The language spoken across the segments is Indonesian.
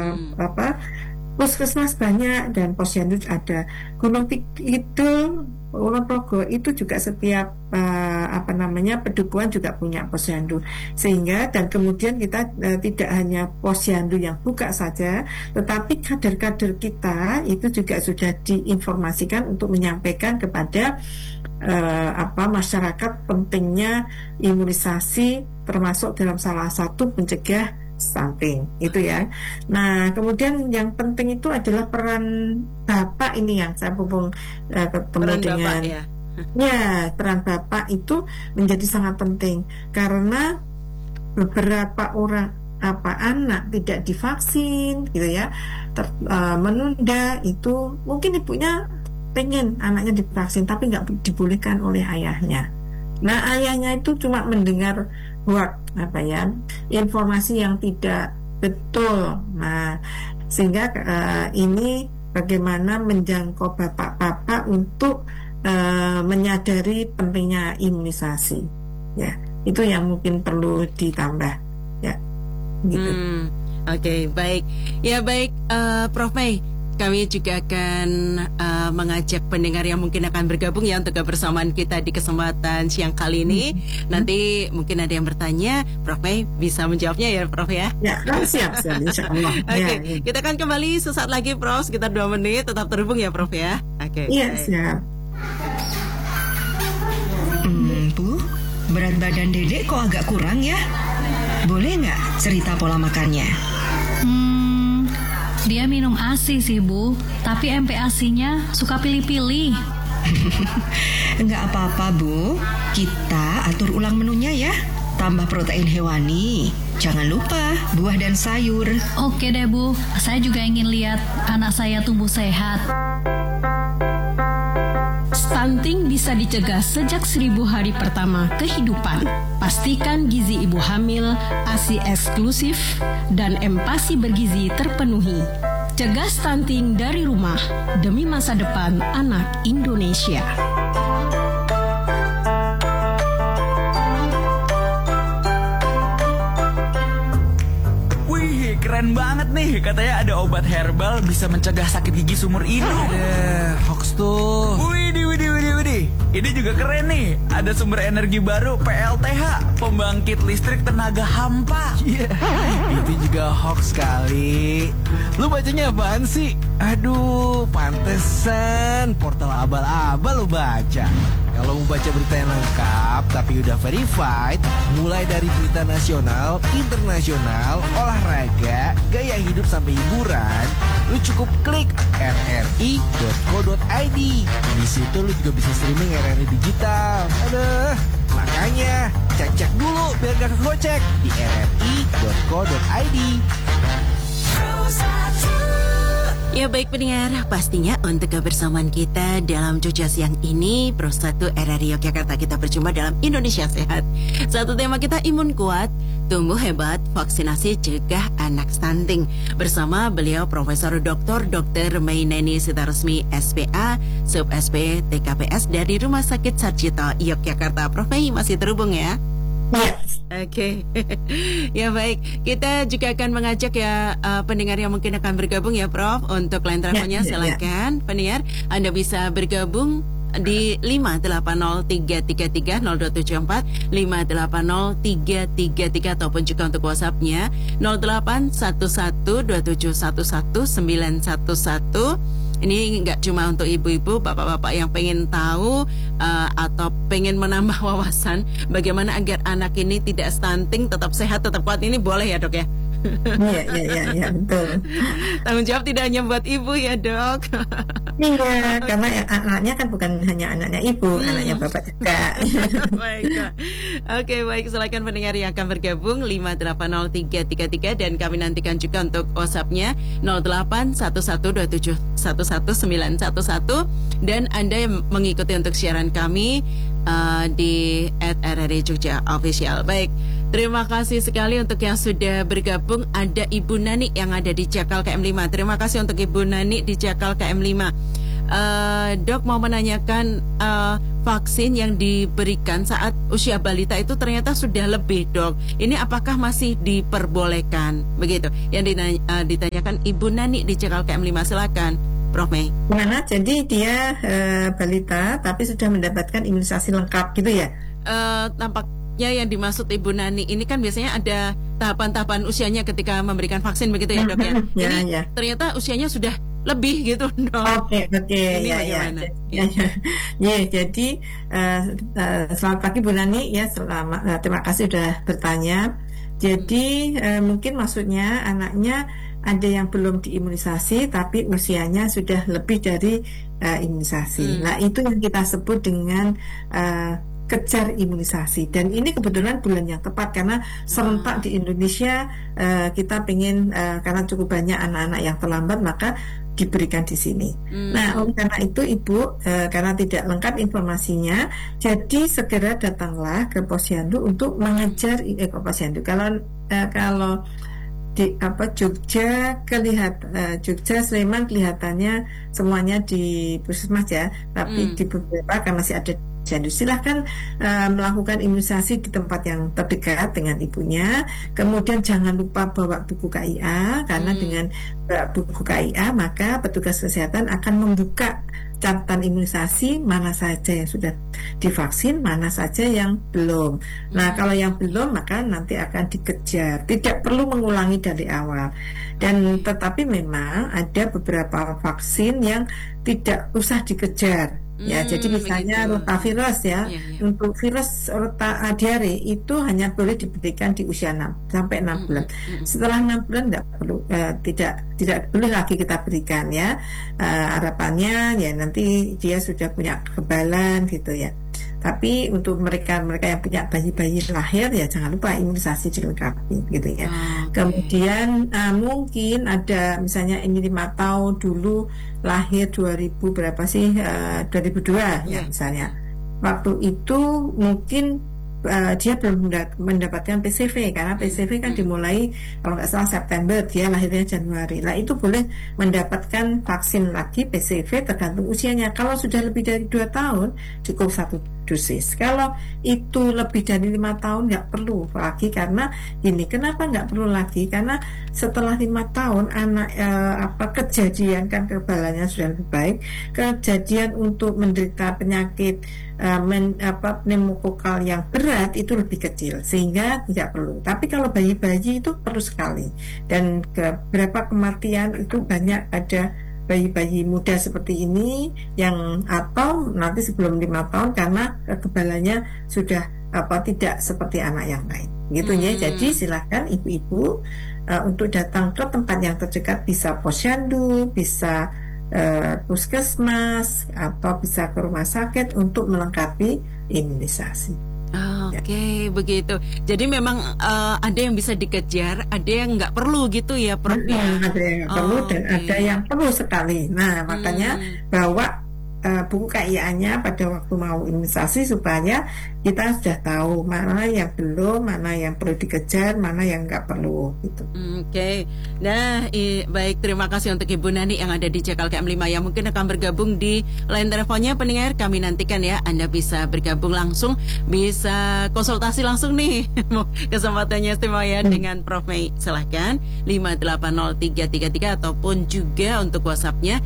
puskesmas banyak dan posyandu ada. Gunung Kidul, Kulon Progo itu juga setiap pedukuhan juga punya posyandu, sehingga dan kemudian kita tidak hanya posyandu yang buka saja, tetapi kader-kader kita itu juga sudah diinformasikan untuk menyampaikan kepada masyarakat pentingnya imunisasi, termasuk dalam salah satu pencegah stunting itu ya. Nah, kemudian yang penting itu adalah peran bapak ini yang saya ketemu peran dengan bapak, ya. Ya, peran bapak itu menjadi sangat penting karena beberapa orang anak tidak divaksin gitu ya, menunda itu mungkin ibunya pengen anaknya divaksin tapi nggak dibolehkan oleh ayahnya. Nah, ayahnya itu cuma mendengar informasi yang tidak betul. Nah, sehingga ini bagaimana menjangkau bapak-bapak untuk menyadari pentingnya imunisasi. Ya, itu yang mungkin perlu ditambah. Ya, gitu. Oke, baik. Ya, baik, Prof. May. Kami juga akan mengajak pendengar yang mungkin akan bergabung ya untuk kebersamaan kita di kesempatan siang kali ini. Nanti mungkin ada yang bertanya, Prof. May bisa menjawabnya ya, Prof. ya? Ya, siap, insya Allah. Oke, kita akan kembali sesaat lagi, Prof. Sekitar 2 menit, tetap terhubung ya, Prof. ya? Oke. Iya, siap. Bu, berat badan Dedek kok agak kurang ya? Boleh nggak cerita pola makannya? Dia minum ASI sih, Bu. Tapi MPASI-nya suka pilih-pilih. Nggak apa-apa, Bu. Kita atur ulang menunya ya. Tambah protein hewani. Jangan lupa buah dan sayur. Oke deh, Bu. Saya juga ingin lihat anak saya tumbuh sehat. Stunting bisa dicegah sejak 1000 hari pertama kehidupan. Pastikan gizi ibu hamil, ASI eksklusif, dan MPASI bergizi terpenuhi. Cegah stunting dari rumah demi masa depan anak Indonesia. Wih, keren banget nih. Katanya ada obat herbal bisa mencegah sakit gigi seumur hidup. Hoax tuh. Widih. Ini juga keren nih. Ada sumber energi baru PLTH, pembangkit listrik tenaga hampa. Itu juga hoax kali. Lu bacanya apaan sih? Aduh, pantesan portal abal-abal lu baca. Kalau mau baca berita yang lengkap tapi udah verified, mulai dari berita nasional, internasional, olahraga, gaya hidup sampai hiburan, lu cukup klik rri.co.id. Di situ lu juga bisa streaming RRI digital. Aduh, makanya cek dulu biar gak kegocek di rri.co.id. Ya baik pendengar, pastinya untuk kebersamaan kita dalam Cuca Siang ini Pro 1 RRI Yogyakarta kita berjumpa dalam Indonesia Sehat. Satu tema kita imun kuat, tumbuh hebat, vaksinasi cegah anak stunting. Bersama beliau Profesor Dr. May Neni Sitaresmi SPA, Sub SP TKPS dari Rumah Sakit Sarjito Yogyakarta. Prof. May masih terhubung ya? Oke. Ya baik, kita juga akan mengajak ya pendengar yang mungkin akan bergabung ya Prof. Untuk line teleponnya silakan. Pendengar, Anda bisa bergabung di 58033302740 5803333 ataupun juga untuk WhatsApp-nya 0811271111. Ini nggak cuma untuk ibu-ibu, bapak-bapak yang pengen tahu atau pengen menambah wawasan bagaimana agar anak ini tidak stunting, tetap sehat, tetap kuat, ini boleh ya dok ya? Iya, betul. Tanggung jawab tidak hanya buat ibu ya dok. Iya, karena anaknya kan bukan hanya anaknya ibu, anaknya bapak juga. Baik. Oke, baik, silakan pendengar yang akan bergabung 5803333 dan kami nantikan juga untuk WhatsApp-nya 0811271111 dan Anda yang mengikuti untuk siaran kami di @RRI Jogja Official. Baik, terima kasih sekali untuk yang sudah bergabung. Ada Ibu Nani yang ada di Jakal KM5. Terima kasih untuk Ibu Nani di Jakal KM5. Dok mau menanyakan vaksin yang diberikan saat usia balita itu ternyata sudah lebih, Dok. Ini apakah masih diperbolehkan? Begitu. Yang ditanyakan Ibu Nani di CKLKM 5, silakan. Prof Mei. Gimana? Jadi dia balita tapi sudah mendapatkan imunisasi lengkap gitu ya? Tampaknya yang dimaksud Ibu Nani ini kan biasanya ada tahapan-tahapan usianya ketika memberikan vaksin begitu ya, Dok ya? Ini ternyata usianya sudah lebih gitu, Dok. Oke. Jadi selamat pagi Bu Nani ya, terima kasih sudah bertanya. Jadi mungkin maksudnya anaknya ada yang belum diimunisasi tapi usianya sudah lebih dari imunisasi. Nah, itu yang kita sebut dengan kejar imunisasi, dan ini kebetulan bulan yang tepat karena serentak di Indonesia. Kita pengen karena cukup banyak anak-anak yang terlambat, maka diberikan di sini. Nah, karena itu Ibu, karena tidak lengkap informasinya, jadi segera datanglah ke Posyandu untuk mengejar Posyandu. Kalau di Jogja Jogja Sleman kelihatannya semuanya di puskesmas ya, tapi di beberapa kan masih ada Posyandu. Silahkan melakukan imunisasi di tempat yang terdekat dengan ibunya. Kemudian jangan lupa bawa buku KIA, karena dengan buku KIA maka petugas kesehatan akan membuka catatan imunisasi mana saja yang sudah divaksin, mana saja yang belum. Nah, kalau yang belum maka nanti akan dikejar. Tidak perlu mengulangi dari awal. Dan tetapi memang ada beberapa vaksin yang tidak usah dikejar. Ya, jadi misalnya rotavirus ya. Untuk virus diare itu hanya boleh diberikan di usia 6 sampai 6 bulan. Setelah 6 bulan tidak perlu, tidak boleh lagi kita berikan ya. Harapannya ya nanti dia sudah punya kekebalan gitu ya. Tapi untuk mereka yang punya bayi-bayi lahir ya jangan lupa imunisasi dilengkapi gitu ya. Kemudian mungkin ada misalnya ini 5 tahun dulu lahir 2000 berapa sih 2002 ya misalnya. Waktu itu mungkin dia belum mendapatkan PCV, karena PCV kan dimulai kalau nggak salah September, dia lahirnya Januari. Nah, itu boleh mendapatkan vaksin lagi PCV tergantung usianya. Kalau sudah lebih dari 2 tahun cukup 1 dosis. Kalau itu lebih dari 5 tahun nggak perlu lagi, karena ini kenapa nggak perlu lagi, karena setelah 5 tahun anak kejadian kan kekebalannya sudah lebih baik, kejadian untuk menderita penyakit pneumokokal yang berat itu lebih kecil sehingga tidak perlu. Tapi kalau bayi-bayi itu perlu sekali, dan beberapa kematian itu banyak pada bayi-bayi muda seperti ini yang atau nanti sebelum 5 tahun karena kekebalannya sudah tidak seperti anak yang lain gitu ya. Jadi silakan ibu-ibu untuk datang ke tempat yang terdekat, bisa Posyandu, bisa puskesmas, atau bisa ke rumah sakit untuk melengkapi imunisasi. Oke, begitu. Jadi memang ada yang bisa dikejar, ada yang nggak perlu gitu ya, Prof. Ada yang perlu dan ada yang perlu sekali. Nah, makanya bawa buku KIA-nya pada waktu mau imunisasi supaya kita sudah tahu mana yang belum, mana yang perlu dikejar, mana yang nggak perlu gitu. Oke. Nah, baik, terima kasih untuk Ibu Nani yang ada di CKLKM 5 yang mungkin akan bergabung di line teleponnya. Pendengar, kami nantikan ya, Anda bisa bergabung langsung, bisa konsultasi langsung nih. Kesempatannya istimewa ya dengan Prof Mei. Silahkan 5803333 ataupun juga untuk WhatsApp-nya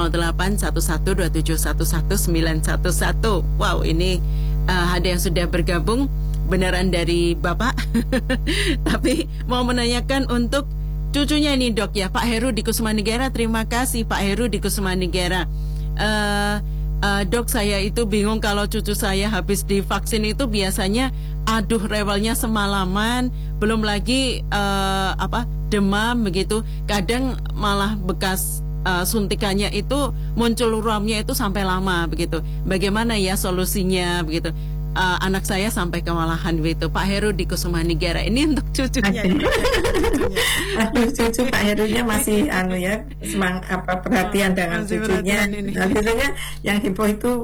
081127119111. Wow, ini ada yang sudah bergabung beneran dari Bapak. Tapi mau menanyakan untuk cucunya ini, Dok ya, Pak Heru di Kusumanegara. Terima kasih Pak Heru di Kusumanegara. Dok, saya itu bingung kalau cucu saya habis divaksin itu biasanya rewelnya semalaman, belum lagi demam begitu. Kadang malah bekas suntikannya itu muncul ruamnya itu sampai lama begitu. Bagaimana ya solusinya begitu? Anak saya sampai kewalahan begitu. Pak Heru di Kusumanegara. Ini untuk cucunya. Cucu Pak Herunya masih perhatian dengan cucunya. Cucunya yang hipo itu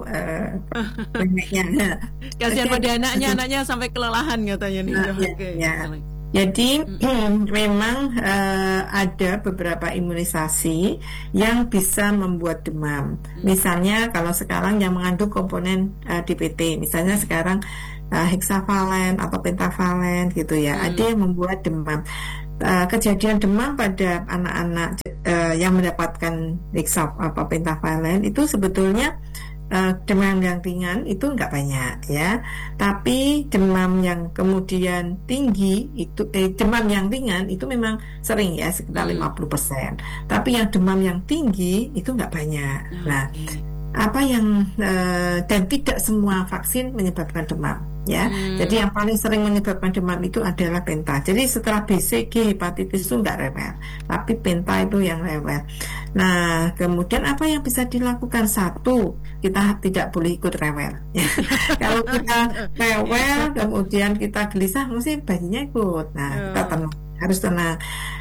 neneknya. Kasihan pada anaknya sampai kelelahan katanya nih. Jadi memang ada beberapa imunisasi yang bisa membuat demam. Misalnya kalau sekarang yang mengandung komponen DPT, misalnya sekarang hexavalen atau pentavalen gitu ya, ada yang membuat demam. Kejadian demam pada anak-anak yang mendapatkan pentavalen itu sebetulnya demam yang ringan itu nggak banyak ya, tapi demam yang kemudian tinggi itu demam yang ringan itu memang sering ya, sekitar 50%. Tapi yang demam yang tinggi itu nggak banyak. Nah, apa yang dan tidak semua vaksin menyebabkan demam ya. Jadi yang paling sering menyebabkan demam itu adalah penta. Jadi setelah BCG hepatitis itu nggak rewel, tapi penta itu yang rewel. Nah, kemudian apa yang bisa dilakukan? Satu, kita tidak boleh ikut rewel ya. Kalau kita rewel kemudian kita gelisah, mesti bayinya ikut. Nah, kita tenang, harus tenang.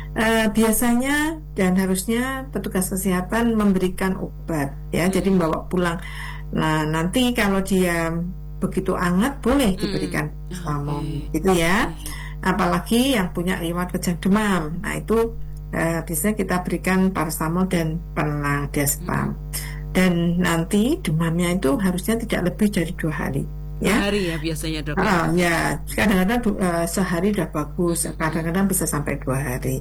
Biasanya dan harusnya petugas kesehatan memberikan obat ya, jadi membawa pulang. Nah, nanti kalau dia begitu hangat boleh diberikan paracetamol gitu ya, apalagi yang punya riwayat kejang demam. Nah, itu biasanya kita berikan paracetamol dan penenang diazepam. Dan nanti demamnya itu harusnya tidak lebih dari 2 hari ya. 2 hari ya biasanya, Dok. Ya, kadang-kadang sehari udah bagus, kadang-kadang bisa sampai 2 hari.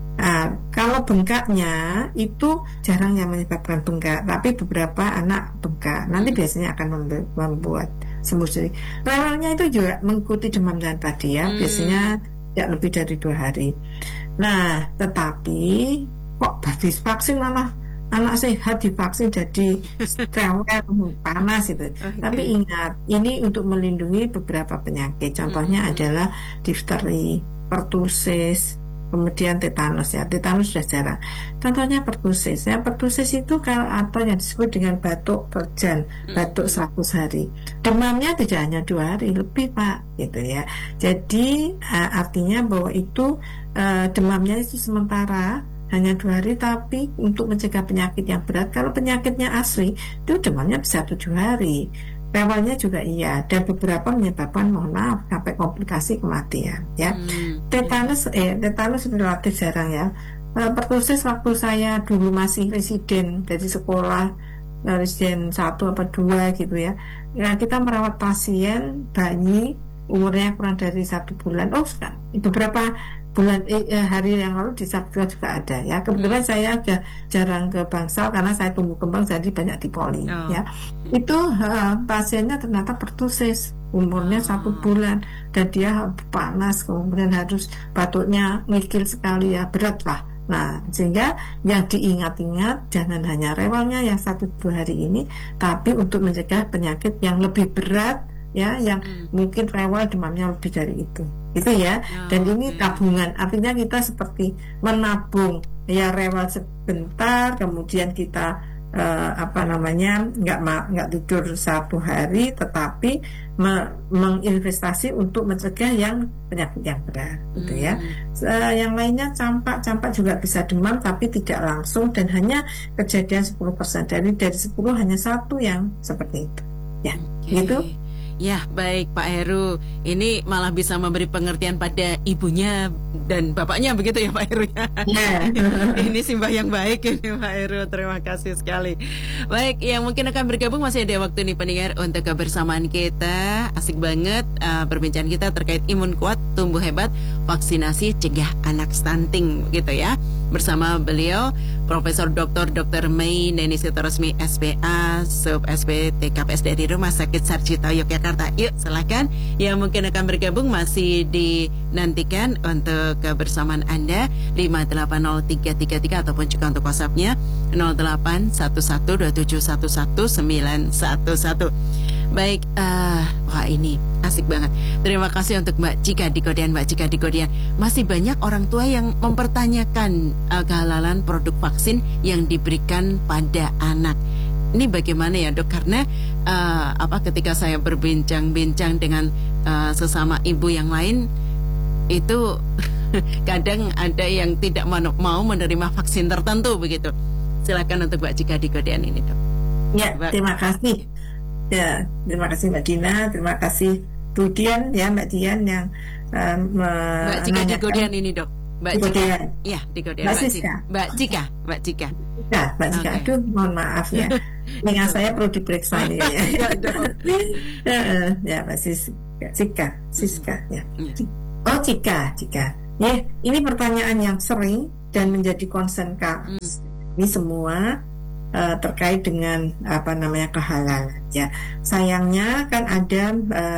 Kalau bengkaknya itu jarang yang menyebabkan bengkak, tapi beberapa anak bengkak nanti biasanya akan membuat sembuh sendiri. Rewelnya itu juga mengikuti demam dan tadi ya, biasanya tidak lebih dari 2 hari. Nah, tetapi kok habis vaksin malah anak sehat divaksin jadi rewel panas itu. Tapi ingat, ini untuk melindungi beberapa penyakit. Contohnya adalah difteri, pertusis, kemudian tetanus ya. Tetanus sudah jarang. Contohnya pertusis ya. Pertusis itu kalau atau yang disebut dengan batuk berjan, batuk 100 hari. Demamnya tidak hanya 2 hari, lebih Pak gitu ya. Jadi artinya bahwa itu demamnya itu sementara hanya 2 hari, tapi untuk mencegah penyakit yang berat, kalau penyakitnya asli itu demamnya bisa 7 hari. Rewelnya juga iya, dan beberapa menyebabkan, mohon maaf, sampai komplikasi kematian ya. Tetanus relatif jarang ya. Pertusis waktu saya dulu masih residen dari sekolah, residen 1 atau 2 gitu ya. Kita merawat pasien bayi umurnya kurang dari 1 bulan. Beberapa bulan hari yang lalu di Sabtu juga ada ya. Kebetulan saya agak jarang ke Bangsal karena saya tumbuh kembang jadi banyak di poli ya. Itu pasiennya ternyata pertusis, umurnya 1 bulan dan dia panas, kemudian harus batuknya ngikil sekali ya, berat lah. Nah, sehingga yang diingat-ingat jangan hanya rewelnya yang 1-2 hari ini, tapi untuk mencegah penyakit yang lebih berat ya, yang mungkin rewel demamnya lebih dari itu ya. Dan ini tabungan, artinya kita seperti menabung ya, rewel sebentar kemudian kita nggak tidur 1 hari, tetapi menginvestasi untuk mencegah yang penyakit yang berat gitu ya. Yang lainnya campak juga bisa demam tapi tidak langsung dan hanya kejadian 10%, dari 10 hanya 1 yang seperti itu ya. Gitu. Ya, baik Pak Heru. Ini malah bisa memberi pengertian pada ibunya dan bapaknya begitu ya Pak Heru ya. Ini simbah yang baik ini Pak Heru. Terima kasih sekali. Baik, yang mungkin akan bergabung masih ada waktu nih pendengar untuk kebersamaan kita. Asik banget perbincangan kita terkait imun kuat, tumbuh hebat, vaksinasi cegah anak stunting gitu ya. Bersama beliau Profesor Dr. Mei Neni Sitoresmi SPA Sub SP TKPS dari Rumah Sakit Sarjito Yogyakarta. Yuk silahkan yang mungkin akan bergabung masih dinantikan untuk kebersamaan Anda 5803333 ataupun juga untuk WhatsApp-nya 0811271111. Baik, wah ini asik banget. Terima kasih untuk Mbak Cika di Kodean. Masih banyak orang tua yang mempertanyakan kehalalan produk vaksin yang diberikan pada anak. Ini bagaimana ya Dok? Karena ketika saya berbincang-bincang dengan sesama ibu yang lain itu kadang ada yang tidak mau menerima vaksin tertentu begitu. Silakan untuk Mbak Cika di Kodean ini Dok. Ya, terima kasih. Ya, terima kasih Mbak Dina, terima kasih Bu Dian ya, Mbak Dian yang Mbak Cika di Godean ini, Dok. Mbak Di Cika. Godean. Iya, di Godean. Mbak Mbak Siska. Cika. Mbak Cika. Mbak Cika, Oke. aduh mohon maaf ya, dengan saya perlu diperiksa nih ya. Ya Mbak Siska ya. Oh Cika. Ya, ini pertanyaan yang sering dan menjadi concern kami semua terkait dengan kehalalan ya. Sayangnya kan ada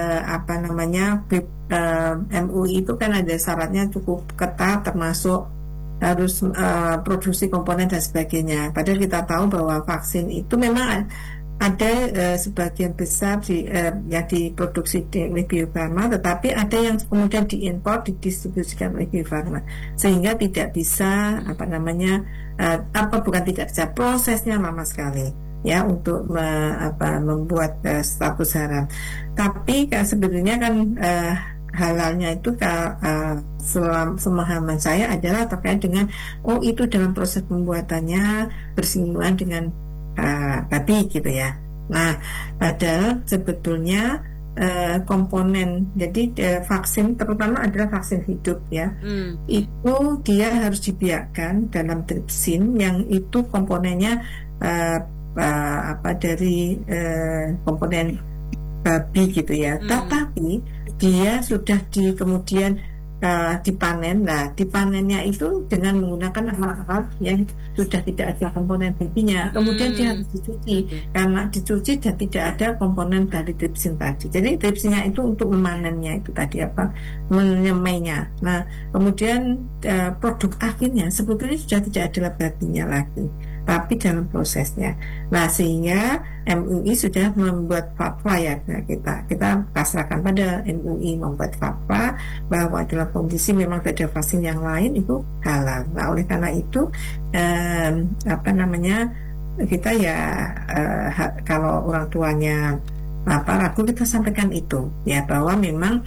MUI itu kan ada syaratnya cukup ketat, termasuk harus produksi komponen dan sebagainya. Padahal kita tahu bahwa vaksin itu memang ada sebagian besar yang diproduksi oleh Bio Farma, tetapi ada yang kemudian diimpor, didistribusikan oleh Bio Farma, sehingga tidak bisa bukan tidak bisa, prosesnya lama sekali ya untuk membuat status haram. Tapi sebenarnya kan halalnya itu semahaman saya adalah terkait dengan itu dalam proses pembuatannya bersinggungan dengan babi gitu ya. Nah, padahal sebetulnya komponen jadi vaksin terutama adalah vaksin hidup ya, itu dia harus dibiarkan dalam tripsin yang itu komponennya dari komponen babi gitu ya. Tetapi dia sudah kemudian dipanen. Nah, dipanennya itu dengan menggunakan alat-alat yang sudah tidak ada komponen babinya. Kemudian dia harus dicuci, karena dicuci dan tidak ada komponen dari tripsin tadi. Jadi tripsinnya itu untuk memanennya itu tadi menyemainya. Nah, kemudian produk akhirnya sebetulnya sudah tidak ada babinya lagi, tapi dalam prosesnya. Nah, sehingga MUI sudah membuat fatwa ya, kita pasrahkan pada MUI membuat fatwa bahwa dalam kondisi memang tidak ada vaksin yang lain itu halal. Nah, oleh karena itu kita ya kalau orang tuanya ragu, kita sampaikan itu ya, bahwa memang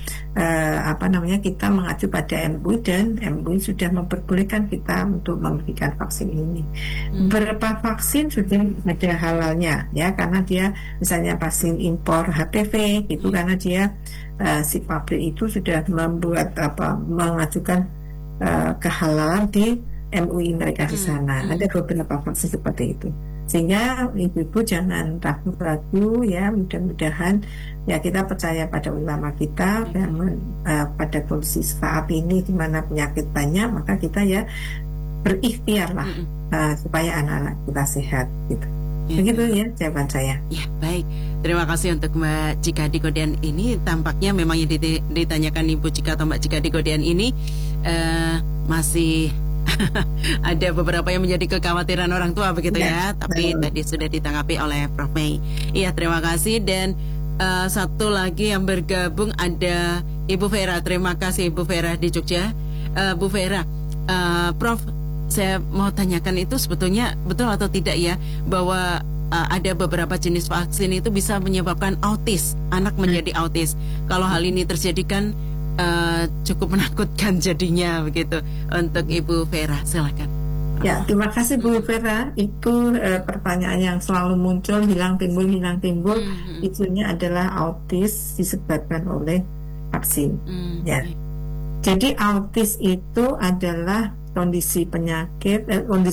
kita mengacu pada MUI dan MUI sudah memperbolehkan kita untuk memberikan vaksin ini. Beberapa vaksin sudah ada halalnya ya, karena dia misalnya vaksin impor HPV gitu, karena dia si pabrik itu sudah mengajukan kehalalan di MUI mereka di sana. Ada beberapa vaksin seperti itu. Sehingga ibu-ibu jangan ragu-ragu ya, mudah-mudahan ya kita percaya pada ulama kita pada kondisi saat ini di mana penyakit banyak, maka kita ya berikhtiarlah supaya anak-anak kita sehat gitu. Begitu ya jawaban saya. Ya, baik. Terima kasih untuk Mbak Cika di Godean ini. Tampaknya memang yang ditanyakan Ibu Cika atau Mbak Cika di Godean ini masih ada beberapa yang menjadi kekhawatiran orang tua begitu ya. Tapi tadi sudah ditanggapi oleh Prof. Mei. Iya, terima kasih. Dan satu lagi yang bergabung ada Ibu Vera. Terima kasih Ibu Vera di Jogja. Bu Vera, Prof, saya mau tanyakan itu sebetulnya betul atau tidak ya, bahwa ada beberapa jenis vaksin itu bisa menyebabkan autis, anak menjadi autis. Kalau hal ini terjadi kan cukup menakutkan jadinya begitu. Untuk Ibu Vera, silakan. Ya, terima kasih Bu Vera. Itu pertanyaan yang selalu muncul, hilang timbul. Isunya adalah autis disebabkan oleh vaksin. Ya. Jadi autis itu adalah kondisi penyakit,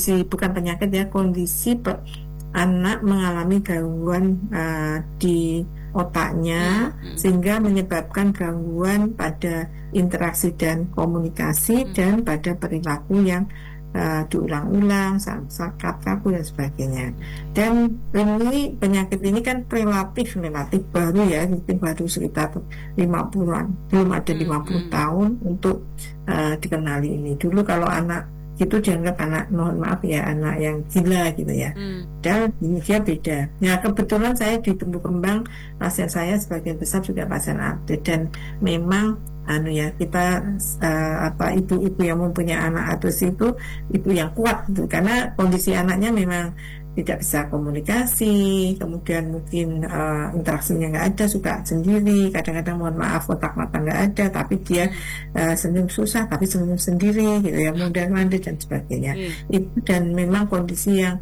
kondisi anak mengalami gangguan di otaknya, sehingga menyebabkan gangguan pada interaksi dan komunikasi dan pada perilaku yang diulang-ulang, sakat, kaku dan sebagainya. Dan ini penyakit ini kan relatif baru ya, mungkin baru sekitar 50-an, belum ada 50 tahun untuk dikenali ini. Dulu kalau anak itu dianggap anak, mohon maaf ya, anak yang gila gitu ya. Dan ini dia beda. Ya, kebetulan saya di Tumbuh Kembang, pasien saya sebagian besar juga pasien AD, dan memang kita ibu-ibu yang mempunyai anak autis itu ibu yang kuat gitu, karena kondisi anaknya memang tidak bisa komunikasi, kemudian mungkin interaksinya nggak ada, suka sendiri, kadang-kadang mohon maaf otak mata nggak ada, tapi dia senyum susah, tapi senyum sendiri gitu ya, mondar-mandir dan sebagainya. Itu dan memang kondisi yang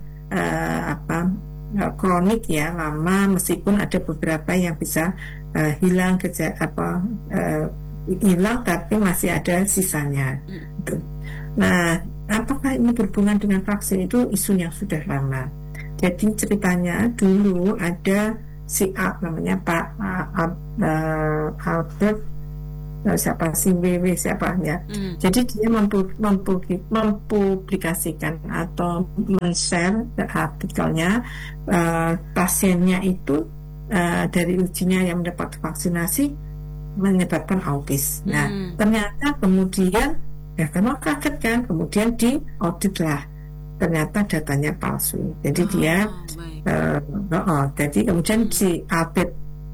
kronik ya, lama, meskipun ada beberapa yang bisa hilang hilang tapi masih ada sisanya. Gitu. Nah, apakah ini berhubungan dengan vaksin? Itu isu yang sudah lama. Jadi ceritanya dulu ada si namanya Pak Albert siapa si WW siapa ya. Jadi dia mempublikasikan atau men-share artikelnya pasiennya itu dari ujinya yang mendapat vaksinasi menyebabkan autis. Nah, ternyata kemudian ya karena kaget kan, kemudian diaudit lah. Ternyata datanya palsu. Jadi dia jadi kemudian si Albert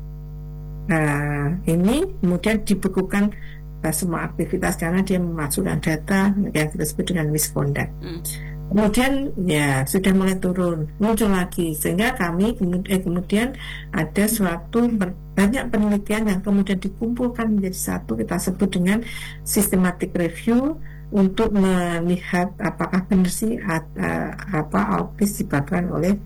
ini kemudian dibekukan semua aktivitas karena dia memasukkan data yang kita sebut dengan misconduct. Kemudian ya sudah mulai turun, muncul lagi sehingga kami kemudian ada suatu banyak penelitian yang kemudian dikumpulkan menjadi satu, kita sebut dengan systematic review untuk melihat apakah benar sih autis disebabkan oleh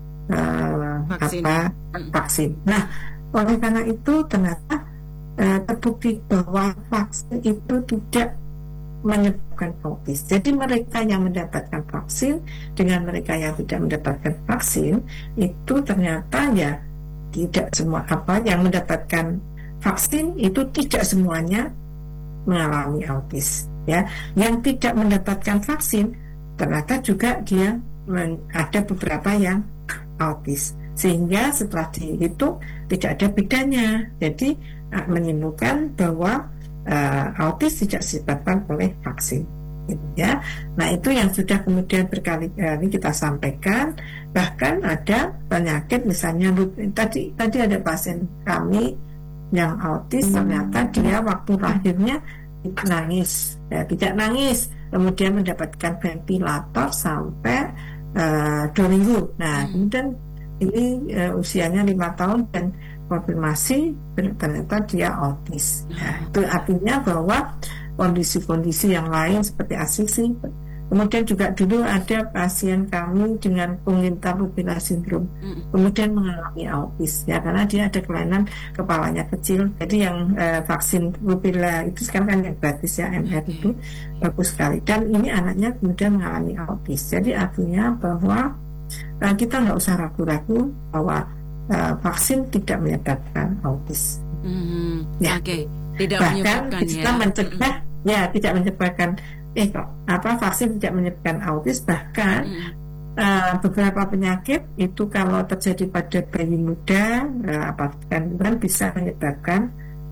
vaksin. Nah, oleh karena itu ternyata terbukti bahwa vaksin itu tidak menyebabkan autis. Jadi mereka yang mendapatkan vaksin dengan mereka yang tidak mendapatkan vaksin itu ternyata ya tidak semua yang mendapatkan vaksin itu tidak semuanya mengalami autis. Ya, yang tidak mendapatkan vaksin ternyata juga dia ada beberapa yang autis, sehingga setelah dihitung tidak ada bedanya. Jadi menyimpulkan bahwa autis tidak disebabkan oleh vaksin, gitu ya. Nah, itu yang sudah kemudian berkali-kali kita sampaikan. Bahkan ada penyakit misalnya tadi ada pasien kami yang autis, ternyata dia waktu lahirnya nangis, tidak nangis, kemudian mendapatkan ventilator sampai 2 minggu. Nah, kemudian ini usianya 5 tahun dan konfirmasi ternyata dia autis. Nah, itu artinya bahwa kondisi-kondisi yang lain seperti asfiksi. Kemudian juga dulu ada pasien kami dengan congenital rubella syndrome, kemudian mengalami autis ya karena dia ada kelainan kepalanya kecil. Jadi yang vaksin rubella itu sekarang kan yang gratis ya, MR itu bagus sekali. Dan ini anaknya kemudian mengalami autis. Jadi artinya bahwa kita nggak usah ragu-ragu bahwa vaksin tidak menyebabkan autis. Ya. Oke. Tidak bahkan menyebabkan kita mencegah tidak menyebabkan vaksin tidak menyebabkan autis. Bahkan beberapa penyakit itu kalau terjadi pada bayi muda kan bisa menyebabkan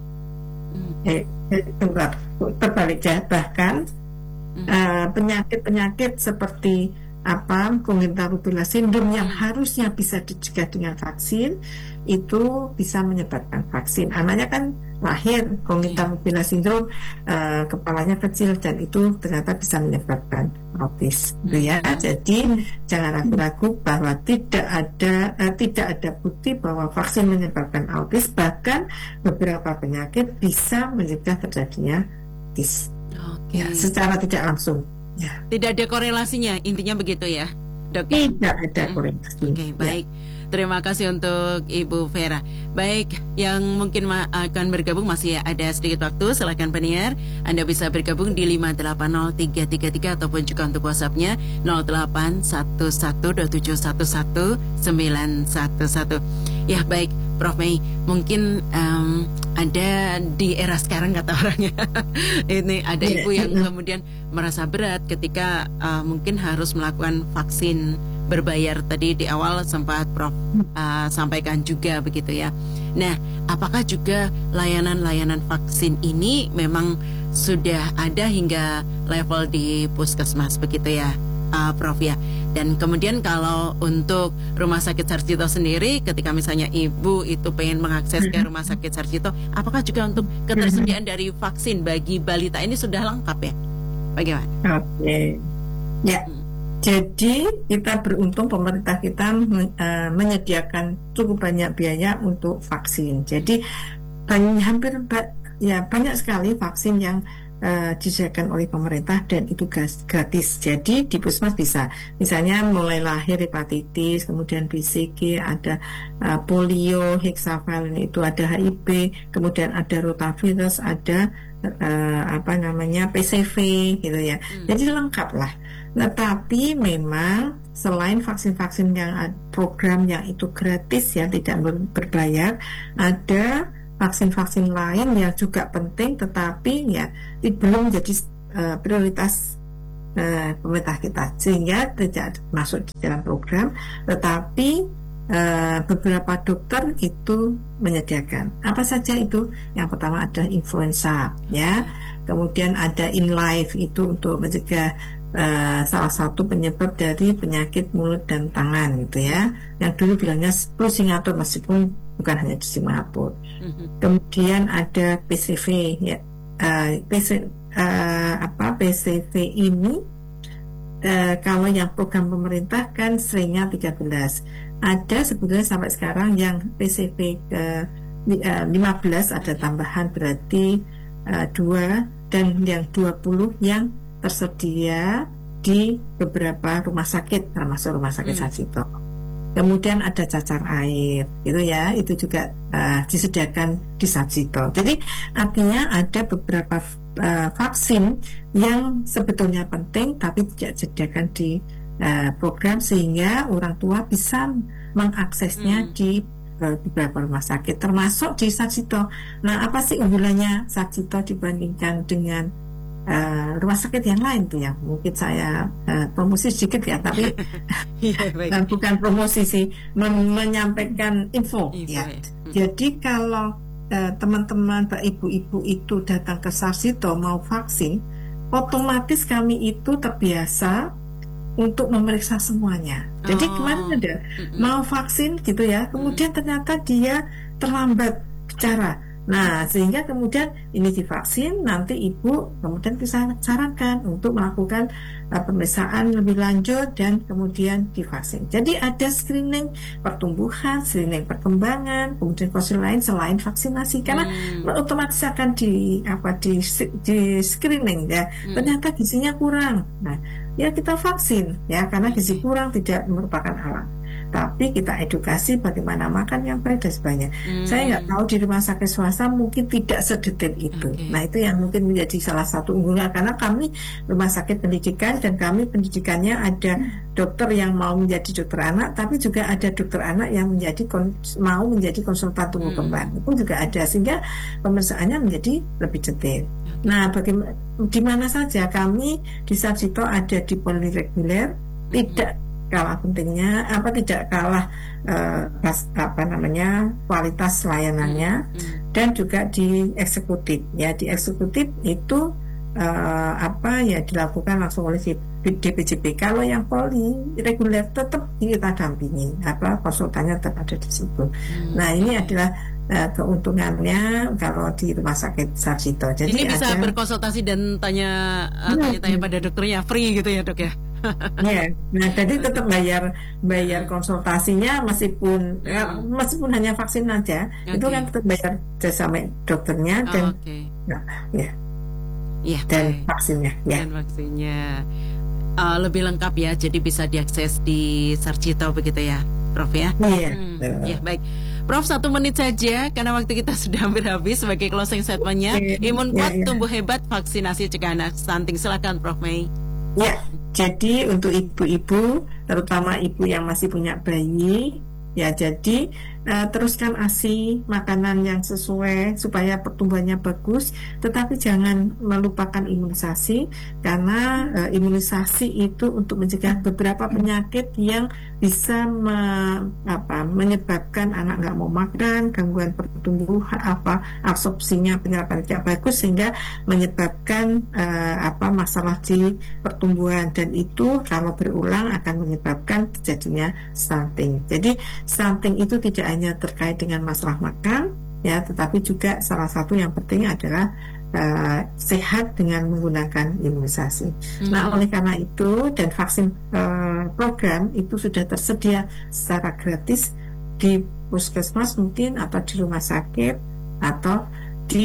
terbalik. Bahkan penyakit seperti congenital rubella syndrome yang harusnya bisa dicegah dengan vaksin itu bisa menyebabkan vaksin. Anaknya kan lahir congenital rubella syndrome, kepalanya kecil dan itu ternyata bisa menyebabkan autis, gitu ya. Jadi jangan ragu-ragu bahwa tidak ada bukti bahwa vaksin menyebabkan autis. Bahkan beberapa penyakit bisa mencegah terjadinya autis. Ya, secara tidak langsung. Ya. Tidak ada korelasinya, intinya begitu ya, Dok? Tidak ada korelasi. Oke, baik. Terima kasih untuk Ibu Vera. Baik, yang mungkin akan bergabung masih ada sedikit waktu. Silakan pendengar, Anda bisa bergabung di 5803333 ataupun juga untuk WhatsApp-nya 0811271111. Ya, baik, Prof. Mei, mungkin ada di era sekarang kata orangnya ini ada ibu yang kemudian merasa berat ketika mungkin harus melakukan vaksin berbayar. Tadi di awal sempat Prof sampaikan juga begitu ya. Nah, apakah juga layanan-layanan vaksin ini memang sudah ada hingga level di puskesmas begitu ya, Prof ya? Dan kemudian kalau untuk Rumah Sakit Sarjito sendiri, ketika misalnya ibu itu pengen mengakses ke Rumah Sakit Sarjito, apakah juga untuk ketersediaan dari vaksin bagi balita ini sudah lengkap ya? Bagaimana? Oke, ya. Jadi kita beruntung pemerintah kita menyediakan cukup banyak biaya untuk vaksin. Jadi banyak sekali vaksin yang disediakan oleh pemerintah dan itu gratis. Jadi di puskesmas bisa, misalnya mulai lahir hepatitis, kemudian BCG, ada polio, hexavalent itu ada HIV, kemudian ada rotavirus, ada PCV gitu ya. Jadi lengkap lah. Tetapi memang selain vaksin-vaksin yang program yang itu gratis ya, tidak berbayar, ada vaksin-vaksin lain yang juga penting tetapi ya belum jadi prioritas pemerintah kita, sehingga tidak masuk di dalam program, tetapi beberapa dokter itu menyediakan. Apa saja itu? Yang pertama ada influenza ya, kemudian ada InLife itu untuk mencegah salah satu penyebab dari penyakit mulut dan tangan gitu ya, yang dulu bilangnya flu Singapura meskipun bukan hanya di Singapura. Kemudian ada PCV ya, PCV ini kalau yang program pemerintah kan seringnya 13. Ada sebetulnya sampai sekarang yang PCV ke 15 ada tambahan, berarti 2, dan yang 20 yang tersedia di beberapa rumah sakit termasuk rumah sakit Sarjito. Kemudian ada cacar air gitu ya, itu juga disediakan di Sarjito. Jadi artinya ada beberapa vaksin yang sebetulnya penting tapi tidak disediakan di program, sehingga orang tua bisa mengaksesnya di beberapa rumah sakit termasuk di Sarjito. Nah, apa sih unggulannya Sarjito dibandingkan dengan rumah sakit yang lain tuh ya? Mungkin saya promosi sedikit ya, tapi bukan promosi sih, menyampaikan info ya. Jadi kalau teman-teman ibu-ibu itu datang ke Sarjito mau vaksin, otomatis kami itu terbiasa untuk memeriksa semuanya. Jadi kemarin ada mau vaksin gitu ya, kemudian ternyata dia terlambat bicara. Nah, sehingga kemudian ini divaksin, nanti ibu kemudian bisa sarankan untuk melakukan pemeriksaan lebih lanjut dan kemudian divaksin. Jadi ada screening pertumbuhan, screening perkembangan, kemudian konsul lain selain vaksinasi, karena otomatis akan di screening ya. Ternyata gizinya kurang. Nah, ya kita vaksin ya, karena gizi kurang tidak merupakan halang. Tapi kita edukasi bagaimana makan yang baik dan sebagainya. Saya nggak tahu di rumah sakit swasta mungkin tidak sedetail itu. Nah, itu yang mungkin menjadi salah satu unggulan, karena kami rumah sakit pendidikan dan kami pendidikannya ada dokter yang mau menjadi dokter anak, tapi juga ada dokter anak yang mau menjadi konsultan tumbuh kembang. Itu juga ada, sehingga pemeriksaannya menjadi lebih detail. Nah, di mana saja kami di Sarjito ada di polireguler, tidak kalah pentingnya, tidak kalah kualitas layanannya, dan juga di eksekutif ya. Di eksekutif itu dilakukan langsung oleh DPJP. Kalau yang poli reguler tetap kita dampingi, konsultannya tetap ada di situ. Nah, ini adalah keuntungannya kalau di rumah sakit Sarjito. Jadi ini bisa berkonsultasi dan tanya pada dokternya free gitu ya, Dok ya. Ya, nah jadi tetap bayar konsultasinya meskipun hanya vaksin aja, itu kan tetap bayar jasa dokternya dan dan vaksinnya. Ya. Dan vaksinnya lebih lengkap ya, jadi bisa diakses di Sarjito begitu ya, Prof ya. Iya. Ya, baik. Prof, 1 menit saja karena waktu kita sudah hampir habis. Sebagai closing statementnya, imun kuat, tumbuh hebat, vaksinasi cegah anak stunting. Silakan Prof Mei. Ya, jadi untuk ibu-ibu, terutama ibu yang masih punya bayi, ya jadi teruskan ASI, makanan yang sesuai supaya pertumbuhannya bagus, tetapi jangan melupakan imunisasi, karena imunisasi itu untuk mencegah beberapa penyakit yang bisa menyebabkan anak nggak mau makan, gangguan pertumbuhan, absorpsinya penyerapan tidak bagus, sehingga menyebabkan masalah di pertumbuhan, dan itu kalau berulang akan menyebabkan terjadinya stunting. Jadi stunting itu tidak hanya terkait dengan masalah makan ya, tetapi juga salah satu yang penting adalah sehat dengan menggunakan imunisasi. Nah, oleh karena itu, dan vaksin program itu sudah tersedia secara gratis di puskesmas mungkin, atau di rumah sakit, atau di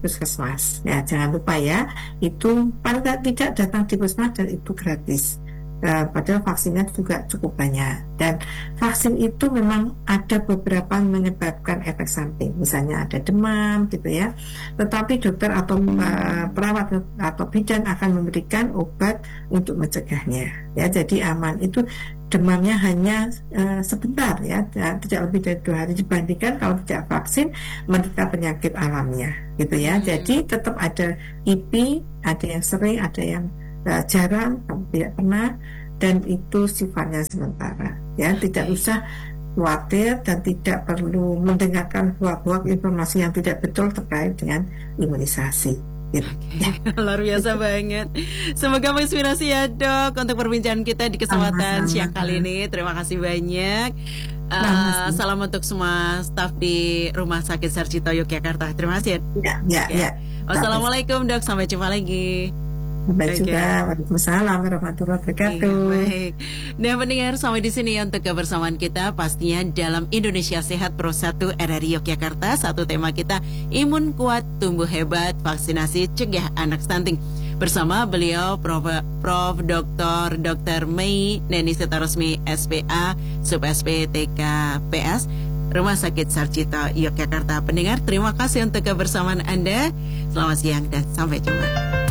puskesmas ya. Jangan lupa ya, itu paling tidak datang di puskesmas dan itu gratis. Padahal vaksinnya juga cukup banyak, dan vaksin itu memang ada beberapa menyebabkan efek samping, misalnya ada demam gitu ya, tetapi dokter atau perawat atau bidan akan memberikan obat untuk mencegahnya ya, jadi aman. Itu demamnya hanya sebentar ya, tidak lebih dari 2 hari, dibandingkan kalau tidak vaksin menderita penyakit alamnya gitu ya. Jadi tetap ada IP, ada yang sering, ada yang jarang, tidak pernah, dan itu sifatnya sementara ya, tidak usah khawatir dan tidak perlu mendengarkan hoak-hoak informasi yang tidak betul terkait dengan imunisasi. Luar biasa banget. Semoga menginspirasi ya Dok untuk perbincangan kita di kesempatan siang kali ini. Terima kasih banyak. Salam untuk semua staf di Rumah Sakit Sarjito Yogyakarta. Terima kasih ya. Wassalamualaikum Dok, sampai jumpa lagi. Baik juga, waalaikumsalam warahmatullahi wabarakatuh. Baik. Dan pendengar, sampai di sini untuk kebersamaan kita pastinya dalam Indonesia Sehat Pro 1 RRI Yogyakarta. Satu tema kita, imun kuat, tumbuh hebat, vaksinasi cegah anak stunting. Bersama beliau Prof. Dr. Mei Neni Setarosmi SPA Sub SP TKPS Rumah Sakit Sarjito Yogyakarta. Pendengar, terima kasih untuk kebersamaan Anda. Selamat siang dan sampai jumpa.